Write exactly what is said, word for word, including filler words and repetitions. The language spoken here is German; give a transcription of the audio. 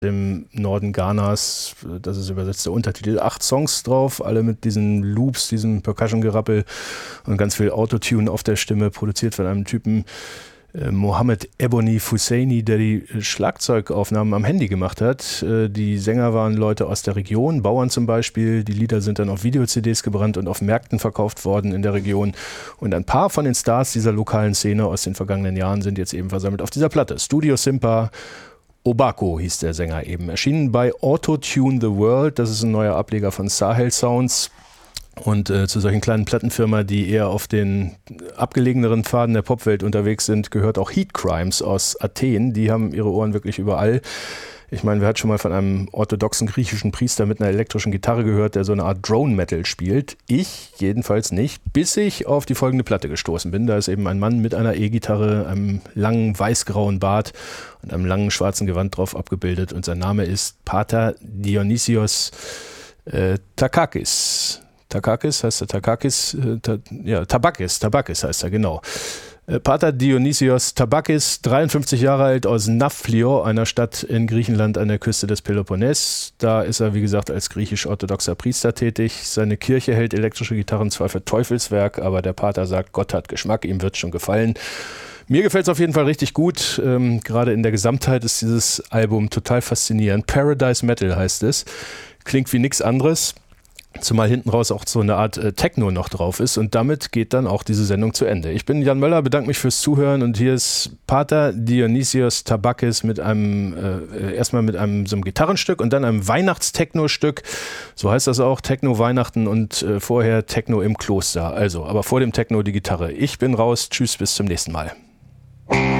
dem Norden Ghanas, das ist übersetzt der Untertitel, acht Songs drauf, alle mit diesen Loops, diesem Percussion-Gerappel und ganz viel Autotune auf der Stimme, produziert von einem Typen, äh, Mohammed Ebony Husseini, der die Schlagzeugaufnahmen am Handy gemacht hat. Äh, die Sänger waren Leute aus der Region, Bauern zum Beispiel. Die Lieder sind dann auf Video-C Ds gebrannt und auf Märkten verkauft worden in der Region. Und ein paar von den Stars dieser lokalen Szene aus den vergangenen Jahren sind jetzt eben versammelt auf dieser Platte. Studio Simpa, Obako hieß der Sänger eben. Erschienen bei Auto-Tune the World, das ist ein neuer Ableger von Sahel Sounds. Und äh, zu solchen kleinen Plattenfirmen, die eher auf den abgelegeneren Pfaden der Popwelt unterwegs sind, gehört auch Heat Crimes aus Athen. Die haben ihre Ohren wirklich überall. Ich meine, wer hat schon mal von einem orthodoxen griechischen Priester mit einer elektrischen Gitarre gehört, der so eine Art Drone-Metal spielt? Ich jedenfalls nicht, bis ich auf die folgende Platte gestoßen bin. Da ist eben ein Mann mit einer E-Gitarre, einem langen weißgrauen Bart und einem langen schwarzen Gewand drauf abgebildet. Und sein Name ist Pater Dionysios äh, Takakis. Takakis heißt er, Takakis, äh, ta, ja, Tabakis, Tabakis heißt er, genau. Pater Dionysios Tabakis, dreiundfünfzig Jahre alt, aus Nafplio, einer Stadt in Griechenland an der Küste des Peloponnes. Da ist er, wie gesagt, als griechisch-orthodoxer Priester tätig. Seine Kirche hält elektrische Gitarren zwar für Teufelswerk, aber der Pater sagt, Gott hat Geschmack, ihm wird schon gefallen. Mir gefällt es auf jeden Fall richtig gut. Ähm, gerade in der Gesamtheit ist dieses Album total faszinierend. Paradise Metal heißt es. Klingt wie nichts anderes. Zumal hinten raus auch so eine Art äh, Techno noch drauf ist und damit geht dann auch diese Sendung zu Ende. Ich bin Jan Möller, bedanke mich fürs Zuhören und hier ist Pater Dionysios Tabakis mit einem, äh, erstmal mit einem so einem Gitarrenstück und dann einem Weihnachtstechno-Stück, so heißt das auch, Techno Weihnachten und äh, vorher Techno im Kloster, also, aber vor dem Techno die Gitarre. Ich bin raus, tschüss, bis zum nächsten Mal.